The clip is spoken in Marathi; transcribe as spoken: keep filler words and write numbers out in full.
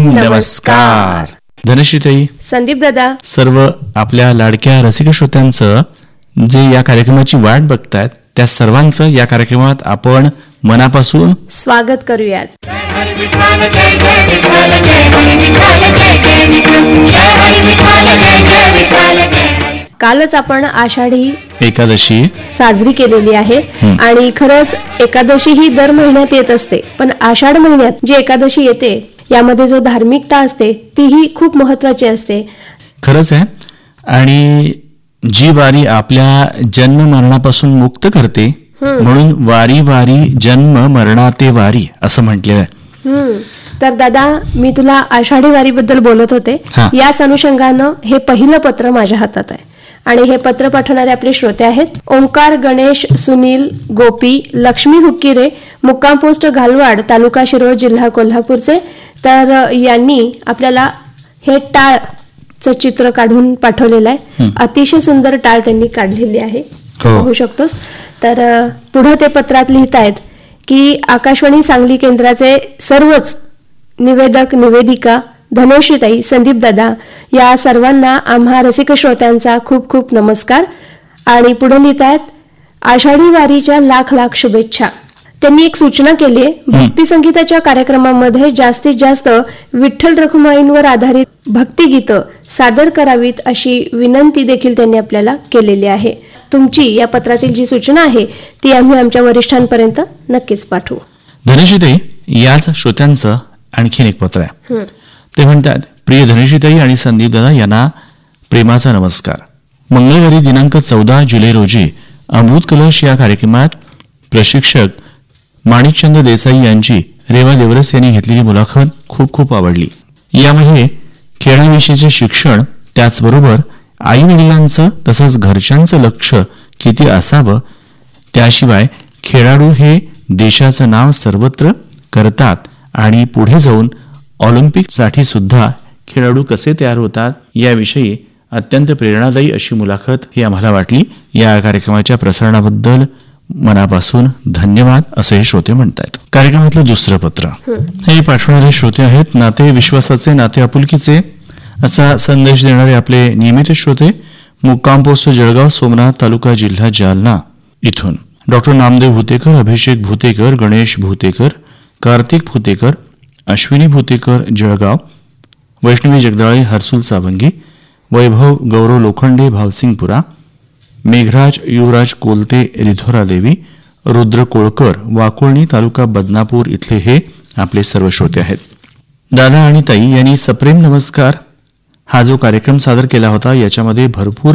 नमस्कार. धनश्रीताई, संदीप दादा, सर्व आपल्या लाडक्या रसिक श्रोत्यांचं जे या कार्यक्रमाची वाट बघतायत त्या सर्वांचं या कार्यक्रमात आपण मनापासून स्वागत करूयात. कालच आपण आषाढी एकादशी साजरी केलेली आहे आणि खरंच एकादशी ही दर महिन्यात येत असते, पण आषाढ महिन्यात जी एकादशी येते यामध्ये जो धार्मिकता असते तीही खूप महत्वाची असते. खरंच आहे. आणि जी वारी आपल्या जन्म मरणापासून मुक्त करते म्हणून वारी वारी जन्म मरणाते वारी असं म्हटलेलं आहे. तर दादा, मी तुला आषाढी वारी बद्दल बोलत होते. याच अनुषंगानं हे पहिलं पत्र माझ्या हातात आहे आणि हे पत्र पाठवणारे आपले श्रोते आहेत ओंकार, गणेश, सुनील, गोपी, लक्ष्मी हुक्किरे, मुक्काम पोस्ट घालवाड, तालुका शिरोळ, जिल्हा कोल्हापूरचे. तर यांनी आपल्याला हे टाळचं चित्र काढून पाठवलेलं आहे. अतिशय सुंदर टाळ त्यांनी काढलेली आहे, पाहू शकतोस. तर पुढे ते पत्रात लिहित आहेत की आकाशवाणी सांगली केंद्राचे सर्वच निवेदक, निवेदिका, धनश्रीताई, संदीप दादा या सर्वांना आम्हा रसिक श्रोत्यांचा खूप खूप नमस्कार. आणि पुढे लिहित आहेत आषाढी वारीच्या लाख लाख शुभेच्छा. त्यांनी एक सूचना केली आहे, भक्ती संगीताच्या कार्यक्रमामध्ये जास्तीत जास्त विठ्ठल रखुमाईंवर आधारित भक्तिगीतं सादर करावीत अशी विनंती देखील त्यांनी आपल्याला केलेली आहे. तुमची या पत्रातील जी सूचना आहे ती आम्ही आमच्या वरिष्ठांपर्यंत नक्कीच पाठवू. धनश्रीताई, याच श्रोत्यांचं आणखीन एक पत्र आहे. ते म्हणतात, प्रिय धनश्रीताई आणि संदीप दादा यांना प्रेमाचा नमस्कार. मंगळवारी दिनांक चौदा जुलै रोजी अमृत कलश या कार्यक्रमात प्रशिक्षक माणिकचंद देसाई यांची रेवा देवरस यांनी घेतलेली मुलाखत खूप खूप आवडली. यामध्ये खेळाविषयीचे शिक्षण, त्याचबरोबर आई वडिलांचं तसंच घरच्यांचं लक्ष किती असावं, त्याशिवाय खेळाडू हे देशाचं नाव सर्वत्र करतात आणि पुढे जाऊन ऑलिम्पिकसाठी सुद्धा खेळाडू कसे तयार होतात याविषयी अत्यंत प्रेरणादायी अशी मुलाखत ही आम्हाला वाटली. या कार्यक्रमाच्या प्रसारणाबद्दल मनापासून धन्यवाद असे श्रोते म्हणतात. कार्यक्रमातलं दुसरं पत्र हे पाठवणारे श्रोते आहेत नाते विश्वासाचे, नाते आपुलकीचे असा संदेश देणारे आपले नियमित श्रोते मुक्काम पोस्ट जळगाव, सोमनाथ तालुका, जिल्हा जालना इथून डॉक्टर नामदेव भुतेकर, अभिषेक भुतेकर, गणेश भुतेकर, कार्तिक भुतेकर, अश्विनी भुतेकर जळगाव, वैष्णवी जगदाळे, हर्सुल सावंगी, वैभव गौरव लोखंडे, भावसिंगपुरा, मेघराज युवराज कोलते, रिधोरा देवी, रुद्र कोळकर, वाकोळणी तालुका, बदनापूर इथले हे आपले सर्व श्रोते आहेत. दादा आणि ताई यांनी सप्रेम नमस्कार हा जो कार्यक्रम सादर केला होता याच्यामध्ये भरपूर